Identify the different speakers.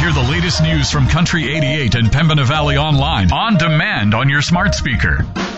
Speaker 1: hear the latest news from Country 88 and Pembina Valley online, on demand on your smart speaker.